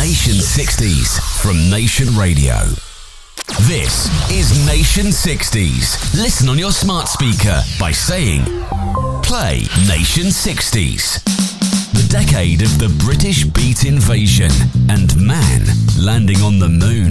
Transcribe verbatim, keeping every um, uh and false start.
Nation sixties from Nation Radio. This is Nation sixties. Listen on your smart speaker by saying, play Nation sixties. The decade of the British beat invasion and man landing on the moon.